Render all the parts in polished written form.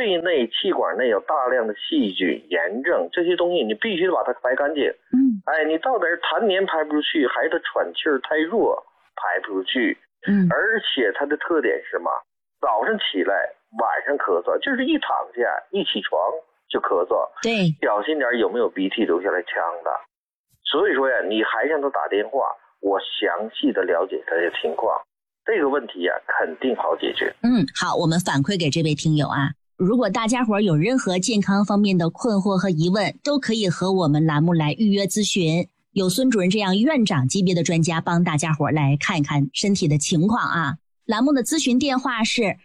肺内、气管内有大量的细菌、炎症，这些东西你必须把它排干净。你到底是痰黏排不出去，还是它喘气儿太弱排不出去？而且它的特点是什么？早上起来，晚上咳嗽，就是一躺下一起床就咳嗽。 对， 小心点有没有鼻涕流下来呛的。所以说呀，你还向他打电话，我详细的了解他的情况，这个问题呀肯定好解决。 好，我们反馈给这位听友啊，如果大家伙有任何健康方面的困惑和疑问，都可以和我们栏目来预约咨询，有孙主任这样院长级别的专家帮大家伙来看一看身体的情况啊。栏目的咨询电话是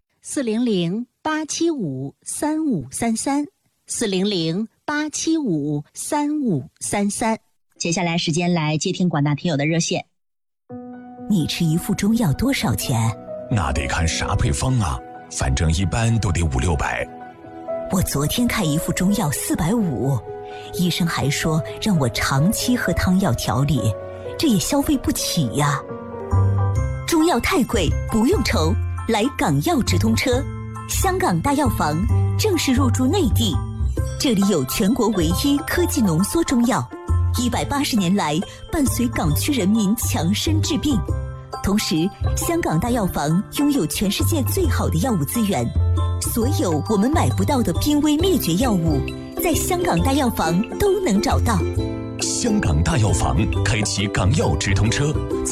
400-875-3533，400-875-3533。接下来时间来接听广大听友的热线。 你吃一副中药多少钱？ 那得看啥配方啊，反正一般都得500-600。 我昨天开一副中药450，医生还说让我长期喝汤药调理，这也消费不起呀。中药太贵不用愁，来港药直通车，香港大药房正式入驻内地，这里有全国唯一科技浓缩中药，180年来伴随港区人民强身治病。同时，香港大药房拥有全世界最好的药物资源，所有我们买不到的濒危灭绝药物，在香港大药房都能找到。 香港大药房开启港药直通车。